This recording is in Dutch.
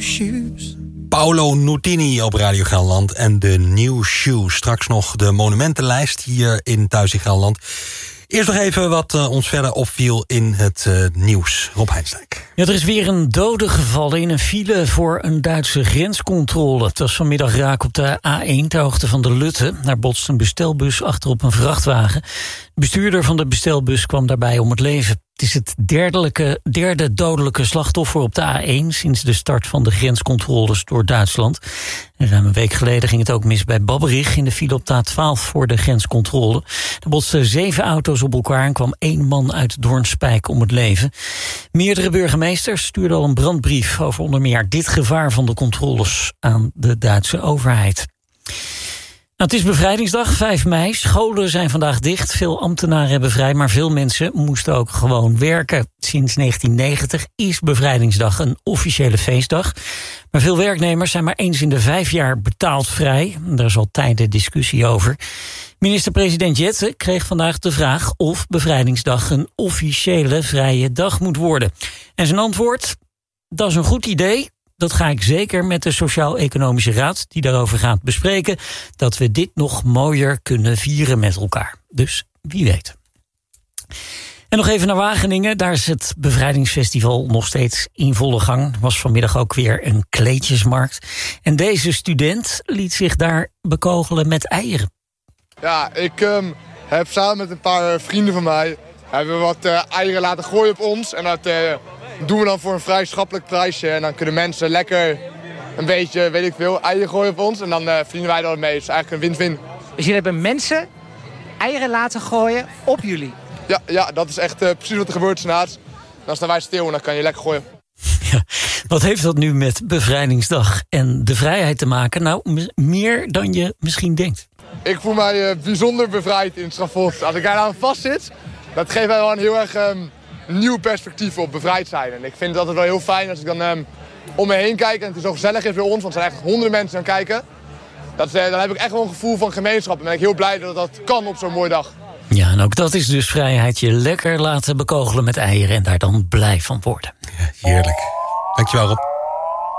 shoes. Paolo Nutini op Radio Gelderland en de New Shoes. Straks nog de monumentenlijst hier in Thuis in Gelderland. Eerst nog even wat ons verder opviel in het nieuws. Rob Heinsdijk. Ja, er is weer een dode gevallen in een file voor een Duitse grenscontrole. Het was vanmiddag raak op de A1 ter hoogte van de Lutte. Daar botst een bestelbus achterop een vrachtwagen. De bestuurder van de bestelbus kwam daarbij om het leven. Het is het derde dodelijke slachtoffer op de A1... sinds de start van de grenscontroles door Duitsland. En ruim een week geleden ging het ook mis bij Babberich... in de file op de A12 voor de grenscontrole. Er botsten 7 auto's op elkaar en kwam 1 man uit Doornspijk om het leven. Meerdere burgemeesters stuurden al een brandbrief... over onder meer dit gevaar van de controles aan de Duitse overheid. Nou, het is bevrijdingsdag, 5 mei. Scholen zijn vandaag dicht. Veel ambtenaren hebben vrij, maar veel mensen moesten ook gewoon werken. Sinds 1990 is bevrijdingsdag een officiële feestdag. Maar veel werknemers zijn maar eens in de 5 jaar betaald vrij. Daar is al tijden discussie over. Minister-president Jette kreeg vandaag de vraag of bevrijdingsdag een officiële vrije dag moet worden. En zijn antwoord, dat is een goed idee. Dat ga ik zeker met de Sociaal-Economische Raad, die daarover gaat bespreken, dat we dit nog mooier kunnen vieren met elkaar. Dus wie weet. En nog even naar Wageningen. Daar is het bevrijdingsfestival nog steeds in volle gang. Er was vanmiddag ook weer een kleedjesmarkt. En deze student liet zich daar bekogelen met eieren. Ja, ik heb samen met een paar vrienden van mij hebben we wat eieren laten gooien op ons. En dat doen we dan voor een vrij schappelijk prijsje. En dan kunnen mensen lekker een beetje, weet ik veel, eieren gooien op ons. En dan verdienen wij dat mee. Het is eigenlijk een win-win. Dus jullie hebben mensen eieren laten gooien op jullie? Ja, dat is echt precies wat er gebeurt s'nachts. Dan staan wij stil en dan kan je lekker gooien. Ja, wat heeft dat nu met bevrijdingsdag en de vrijheid te maken? Nou, meer dan je misschien denkt. Ik voel mij bijzonder bevrijd in het Schavot. Als ik daar aan vast zit, dat geeft mij wel een heel erg nieuw perspectief op bevrijd zijn. En ik vind het altijd wel heel fijn als ik dan om me heen kijk en het is zo gezellig is bij ons, want er zijn echt honderden mensen aan het kijken. Dan heb ik echt wel een gevoel van gemeenschap en ben ik heel blij dat dat kan op zo'n mooie dag. Ja, en ook dat is dus vrijheid, je lekker laten bekogelen met eieren en daar dan blij van worden. Ja, heerlijk. Dankjewel, Rob.